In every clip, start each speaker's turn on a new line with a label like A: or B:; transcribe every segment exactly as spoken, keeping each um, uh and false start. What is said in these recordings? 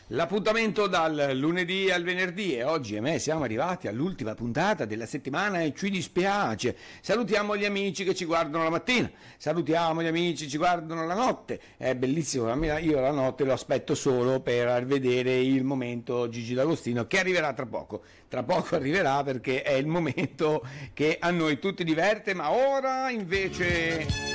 A: L'appuntamento dal lunedì al venerdì e oggi a me siamo arrivati all'ultima puntata della settimana e ci dispiace. Salutiamo gli amici che ci guardano la mattina, salutiamo gli amici che ci guardano la notte. È bellissimo, io la notte lo aspetto solo per vedere il momento Gigi D'Agostino che arriverà tra poco. Tra poco arriverà perché è il momento che a noi tutti diverte, ma ora invece...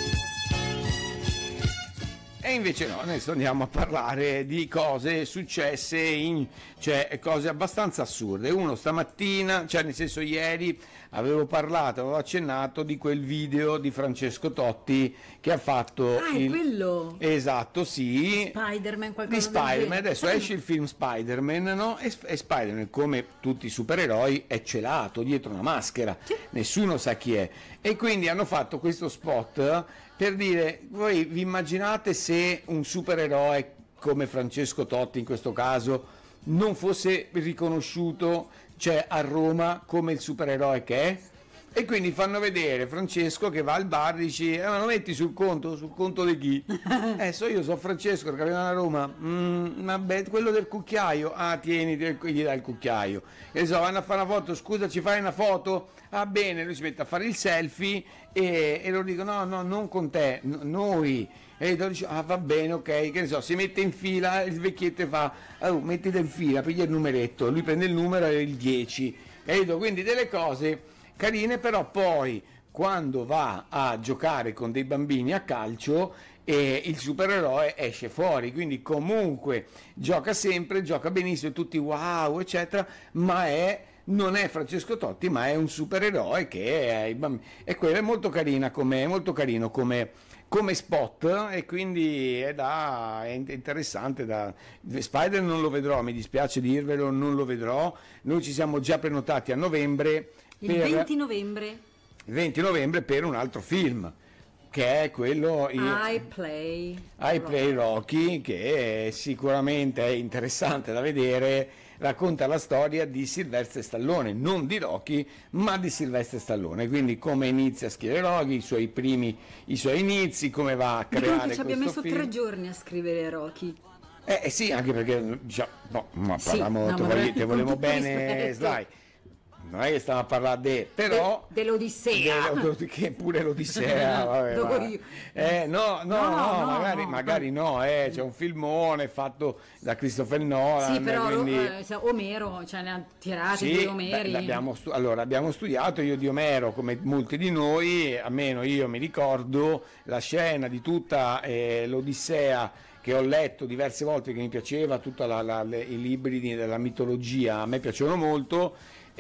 A: E invece no, adesso andiamo a parlare di cose successe, in, cioè cose abbastanza assurde. Uno stamattina, cioè nel senso ieri, avevo parlato, avevo accennato di quel video di Francesco Totti che ha fatto...
B: Ah,
A: il...
B: è quello?
A: Esatto, sì.
B: Spider-Man, qualcosa
A: di Spider-Man,
B: del
A: adesso esce il film Spider-Man, no? E, e Spider-Man, come tutti i supereroi, è celato dietro una maschera, sì. Nessuno sa chi è. E quindi hanno fatto questo spot per dire, voi vi immaginate se un supereroe come Francesco Totti in questo caso non fosse riconosciuto, cioè a Roma, come il supereroe che è? E quindi fanno vedere Francesco che va al bar e dice, eh, ma lo metti sul conto? Sul conto di chi? eh, so io, so Francesco, che arriva a Roma, mm, vabbè, quello del cucchiaio, ah, tieni, gli dai il cucchiaio. E so, vanno a fare una foto, scusa, ci fai una foto? Ah, bene, lui si mette a fare il selfie e, e loro dicono, no, no, non con te, no, noi. E loro dice, ah, va bene, ok, che ne so, si mette in fila, il vecchietto fa, oh, mettiti in fila, piglia il numeretto, lui prende il numero e il dieci. E dico, quindi delle cose... carine, però poi quando va a giocare con dei bambini a calcio eh, il supereroe esce fuori, quindi comunque gioca sempre, gioca benissimo, tutti wow eccetera, ma è non è Francesco Totti, ma è un supereroe che è i bambini, e quello è molto carina come, molto carino come come spot, e quindi è, da, è interessante. Da Spider non lo vedrò, mi dispiace dirvelo, non lo vedrò. Noi ci siamo già prenotati a novembre,
B: il per, venti novembre
A: il venti novembre per un altro film che è quello
B: I Play
A: I Play Rocky, che è, sicuramente è interessante da vedere. Racconta la storia di Sylvester Stallone, non di Rocky, ma di Sylvester Stallone, quindi come inizia a scrivere Rocky, i suoi primi, i suoi inizi, come va a creare questo film.
B: Ci abbia messo tre giorni a scrivere Rocky.
A: Eh, eh sì, anche perché già, no, ma
B: sì,
A: parliamo,
B: no,
A: te,
B: ma
A: voglio, te volevo bene,
B: rispetto.
A: Sly. Non è che stiamo a parlare de, però
B: De, dell'Odissea,
A: de, che pure l'Odissea, vabbè, va. Eh, no, no, no, no, no, magari, no, magari no, eh, c'è un filmone fatto da Christopher Nolan.
B: Sì, però
A: quindi...
B: eh, Omero, cioè ne ha tirati
A: sì,
B: due Omeri.
A: Beh, abbiamo stu- allora, abbiamo studiato, io di Omero, come molti di noi, almeno io mi ricordo la scena di tutta eh, l'Odissea, che ho letto diverse volte, che mi piaceva, tutti i libri di, della mitologia, a me piacciono molto.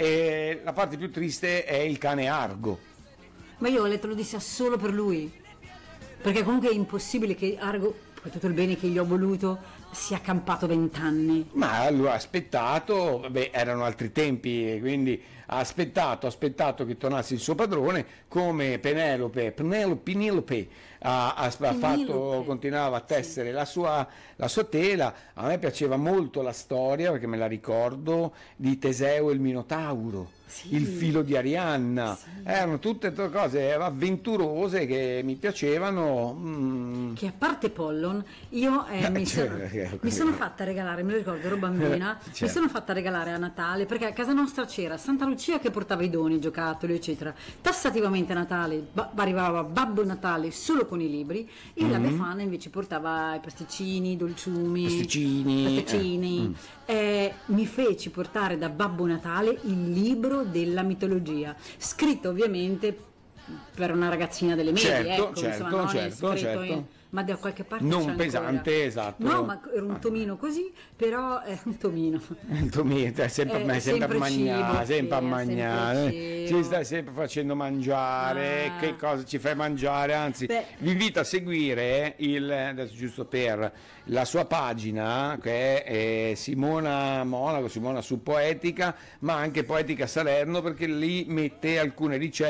A: E la parte più triste è il cane Argo.
B: Ma io ho letto l'Odissea solo per lui, perché comunque è impossibile che Argo, per tutto il bene che gli ho voluto, sia accampato vent'anni.
A: Ma allora ha aspettato, vabbè, erano altri tempi, quindi ha aspettato, ha aspettato che tornasse il suo padrone, come Penelope, Penelope, Penelope ha, ha, ha fatto, continuava a tessere sì. la, sua, la sua tela. A me piaceva molto la storia, perché me la ricordo, di Teseo e il Minotauro. Sì. Il filo di Arianna, sì. Erano tutte cose avventurose che mi piacevano. Mm.
B: Che a parte Pollon, io eh, mi,
A: cioè,
B: sono, mi sono fatta regalare, me lo ricordo, ero bambina, certo. Mi sono fatta regalare a Natale, perché a casa nostra c'era Santa Lucia che portava i doni, i giocattoli, eccetera. Tassativamente a Natale ba- arrivava Babbo Natale solo con i libri, e mm-hmm. la Befana invece portava i pasticcini, i dolciumi,
A: pasticcini,
B: pasticcini. Eh. Mm. Eh, mi feci portare da Babbo Natale il libro della mitologia, scritto ovviamente per una ragazzina delle medie,
A: certo,
B: ecco,
A: certo,
B: insomma, non
A: certo, certo.
B: In, ma da qualche parte
A: non
B: c'è
A: pesante,
B: ancora.
A: esatto.
B: No, ma era un tomino così, però è un tomino.
A: Il tomino è sempre,
B: è,
A: è sempre, sempre a mangiare,
B: cibo,
A: sempre
B: sì,
A: a mangiare, ci stai sempre facendo mangiare, ah. Che cosa ci fai mangiare? Anzi, Beh. vi invito a seguire il, adesso giusto per la sua pagina, che è Simona Monaco, Simona su Poetica, ma anche Poetica Salerno, perché lì mette alcune ricette